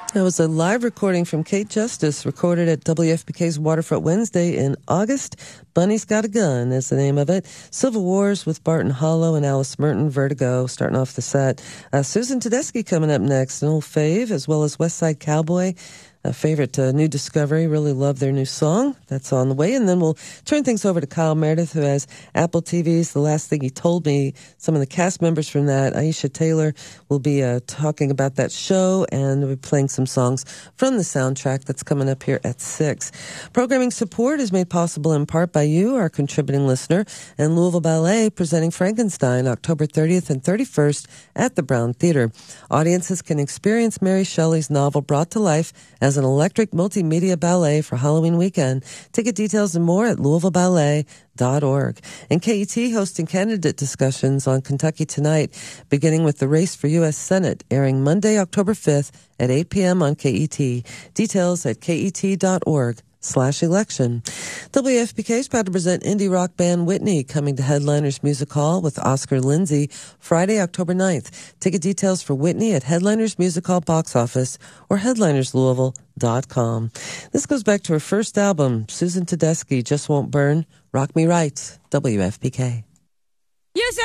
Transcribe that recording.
That was a live recording from Kate Justice, recorded at WFPK's Waterfront Wednesday in August. Bunny's Got a Gun is the name of it. Civil Wars with Barton Hollow and Alice Merton, Vertigo, starting off the set. Susan Tedeschi coming up next, an old fave, as well as West Side Cowboy, a favorite new discovery. Really love their new song. That's on the way. And then we'll turn things over to Kyle Meredith, who has Apple TV's The Last Thing He Told Me. Some of the cast members from that, Aisha Taylor, will be talking about that show, and we'll be playing some songs from the soundtrack that's coming up here at 6. Programming support is made possible in part by you, our contributing listener, and Louisville Ballet presenting Frankenstein October 30th and 31st at the Brown Theater. Audiences can experience Mary Shelley's novel brought to life as an electric multimedia ballet for Halloween weekend. Ticket details and more at LouisvilleBallet.org. And KET hosting candidate discussions on Kentucky Tonight, beginning with the race for U.S. Senate, airing Monday, October 5th at 8 p.m. on KET. Details at ket.org/election. WFPK is proud to present indie rock band Whitney, coming to Headliners Music Hall with Oscar Lindsay Friday, October 9th. Ticket details for Whitney at Headliners Music Hall box office or headlinerslouisville.com. This goes back to her first album, Susan Tedeschi, Just Won't Burn, Rock Me Right, WFPK. You say